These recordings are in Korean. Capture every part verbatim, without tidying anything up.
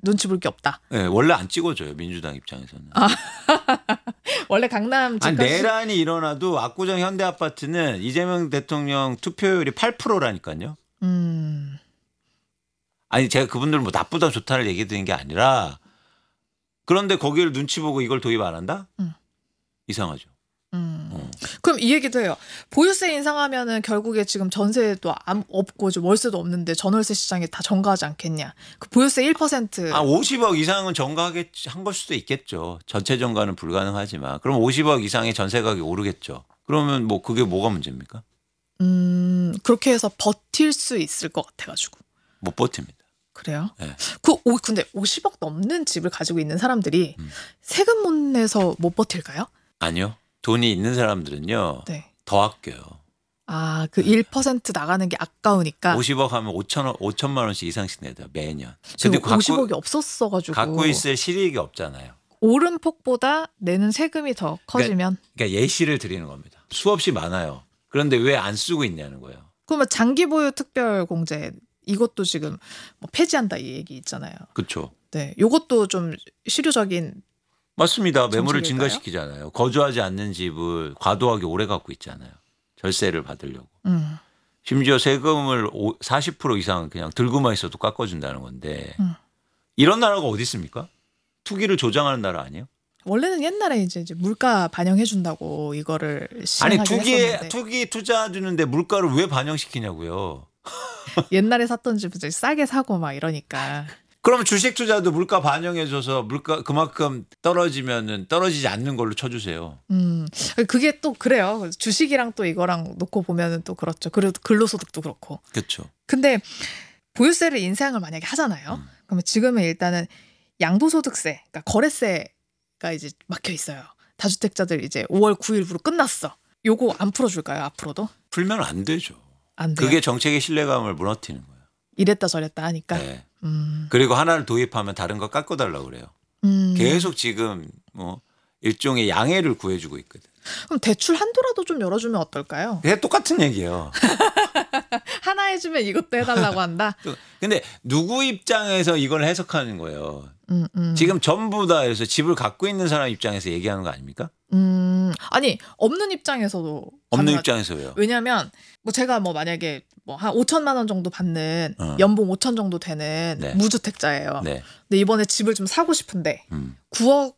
눈치 볼 게 없다. 네, 원래 안 찍어줘요. 민주당 입장에서는. 아. 원래 강남 아니, 집값이 내란이 일어나도 압구정 현대아파트는 이재명 대통령 투표율이 팔 퍼센트라니까요. 음. 아니 제가 그분들 뭐 나쁘다 좋다를 얘기 드리는 게 아니라 그런데 거기를 눈치 보고 이걸 도입 안 한다? 음. 이상하죠. 음. 어. 그럼 이 얘기도 해요. 보유세 인상하면은 결국에 지금 전세도 안- 없고 지금 월세도 없는데 전월세 시장에 다 전가하지 않겠냐. 그 보유세 일 퍼센트. 아, 오십억 이상은 전가하겠 한 걸 수도 있겠죠. 전체 전가는 불가능하지만 그럼 오십억 이상의 전세 가격이 오르겠죠. 그러면 뭐 그게 뭐가 문제입니까? 음, 그렇게 해서 버틸 수 있을 것 같아가지고. 못 버팁니다. 그래요? 네. 그 오, 근데 오십억 넘는 집을 가지고 있는 사람들이 음. 세금 못 내서 못 버틸까요? 아니요. 돈이 있는 사람들은요. 네. 더 아껴요. 아, 그 일 퍼센트 나가는 게 아까우니까. 오십억 하면 오천억, 오천만 원씩 이상씩 내다 매년. 지금 근데 오십억이 갖고, 없었어가지고. 갖고 있을 실익이 없잖아요. 오른 폭보다 내는 세금이 더 커지면. 그러니까 예시를 드리는 겁니다. 수없이 많아요. 그런데 왜 안 쓰고 있냐는 거예요. 그러면 장기 보유 특별 공제 이것도 지금 뭐 폐지한다 이 얘기 있잖아요. 그렇죠. 네, 요것도 좀 실효적인. 맞습니다. 매물을 정책일까요? 증가시키잖아요. 거주하지 않는 집을 과도하게 오래 갖고 있잖아요. 절세를 받으려고. 음, 심지어 세금을 사십 퍼센트 이상 그냥 들고만 있어도 깎아준다는 건데 음. 이런 나라가 어디 있습니까? 투기를 조장하는 나라 아니에요? 원래는 옛날에 이제, 이제 물가 반영해 준다고 이거를 아니 시행하긴 투기에 했었는데 투기 투자 주는데 물가를 왜 반영시키냐고요. 옛날에 샀던 집은 이제 싸게 사고 막 이러니까. 그러면 주식 투자도 물가 반영해줘서 물가 그만큼 떨어지면은 떨어지지 않는 걸로 쳐주세요. 음, 그게 또 그래요. 주식이랑 또 이거랑 놓고 보면은 또 그렇죠. 그리고 근로소득도 그렇고. 그렇죠. 근데 보유세를 인상을 만약에 하잖아요. 음. 그러면 지금은 일단은 양도소득세, 그러니까 거래세가 이제 막혀 있어요. 다주택자들 이제 오월 구일부로 끝났어. 요거 안 풀어줄까요? 앞으로도? 풀면 안 되죠. 안 돼요. 그게 정책의 신뢰감을 무너뜨리는 거예요. 이랬다 저랬다 하니까. 네. 음. 그리고 하나를 도입하면 다른 거 깎아달라고 그래요. 음. 계속 지금 뭐 일종의 양해를 구해주고 있거든. 그럼 대출 한도라도 좀 열어주면 어떨까요? 그게 똑같은 얘기예요. 하나 해주면 이것도 해달라고 한다. 또 근데 누구 입장에서 이걸 해석하는 거예요. 음, 음. 지금 전부 다 해서 집을 갖고 있는 사람 입장에서 얘기하는 거 아닙니까? 음, 아니 없는 입장에서도 없는 가능하죠. 입장에서 왜요? 왜냐하면 뭐 제가 뭐 만약에 뭐 한 오천만 원 정도 받는 어. 연봉 오천 정도 되는 네. 무주택자예요. 네. 근데 이번에 집을 좀 사고 싶은데 음. 구억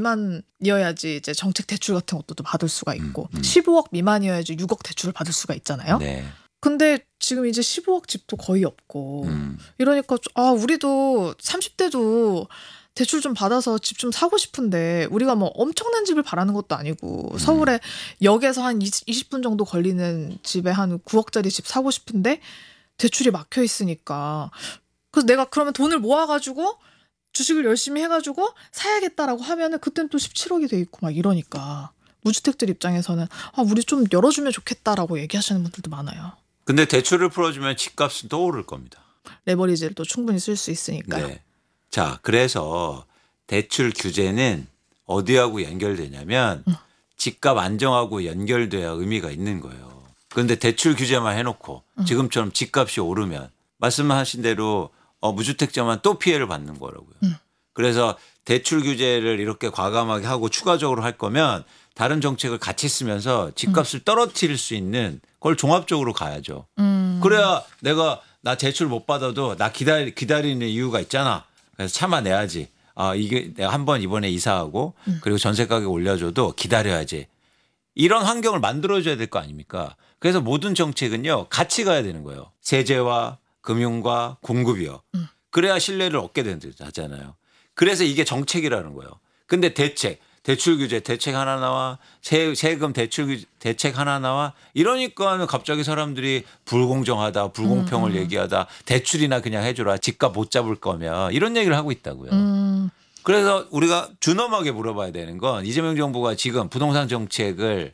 미만이어야지 이제 정책 대출 같은 것도 또 받을 수가 있고 음, 음. 십오억 미만이어야지 육억 대출을 받을 수가 있잖아요. 네. 근데 지금 이제 십오억 집도 거의 없고 음. 이러니까 좀, 아 우리도 삼십 대도 대출 좀 받아서 집 좀 사고 싶은데 우리가 뭐 엄청난 집을 바라는 것도 아니고 서울에 역에서 한 이십 분 정도 걸리는 집에 한 구억짜리 집 사고 싶은데 대출이 막혀 있으니까 그래서 내가 그러면 돈을 모아가지고 주식을 열심히 해가지고 사야겠다라고 하면은 그땐 또 십칠억이 돼 있고 막 이러니까 무주택들 입장에서는 아 우리 좀 열어주면 좋겠다라고 얘기하시는 분들도 많아요. 근데 대출을 풀어주면 집값은 또 오를 겁니다. 레버리지를 또 충분히 쓸 수 있으니까. 네. 자, 그래서 대출 규제는 어디하고 연결되냐면 음. 집값 안정하고 연결돼야 의미가 있는 거예요. 그런데 대출 규제만 해놓고 음. 지금처럼 집값이 오르면 말씀하신 대로 어, 무주택자만 또 피해를 받는 거라고요. 음. 그래서 대출 규제를 이렇게 과감하게 하고 추가적으로 할 거면 다른 정책을 같이 쓰면서 집값을 떨어뜨릴 수 있는 걸 종합적으로 가야죠. 음. 그래야 내가 나 대출 못 받아도 나 기다리, 기다리는 이유가 있잖아. 그래서 참아내야지. 아, 이게 내가 한번 이번에 이사하고 음. 그리고 전세 가격 올려줘도 기다려야지. 이런 환경을 만들어줘야 될 거 아닙니까? 그래서 모든 정책은요. 같이 가야 되는 거예요. 세제와 금융과 공급이요. 음. 그래야 신뢰를 얻게 되잖아요. 그래서 이게 정책이라는 거예요. 근데 대책, 대출 규제 대책 하나 나와 세, 세금 대출 규제 대책 하나 나와 이러니까 갑자기 사람들이 불공정하다 불공평을 음, 음. 얘기하다 대출이나 그냥 해줘라 집값 못 잡을 거면 이런 얘기를 하고 있다고요. 음. 그래서 우리가 준엄하게 물어봐야 되는 건 이재명 정부가 지금 부동산 정책을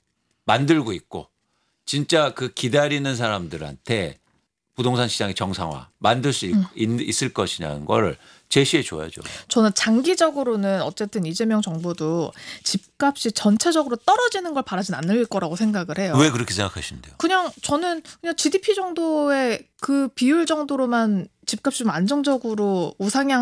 만들고 있고 진짜 그 기다리는 사람들한테 부동산 시장의 정상화 만들 수 있, 음. 있을 것이냐는 걸 제시해 줘야죠. 저는 장기적으로는 어쨌든 이재명 정부도 집값이 전체적으로 떨어지는 걸 바라진 않을 거라고 생각을 해요. 왜 그렇게 생각하시는데요? 그냥 저는 그냥 지디피 정도의 그 비율 정도로만 집값이 좀 안정적으로 우상향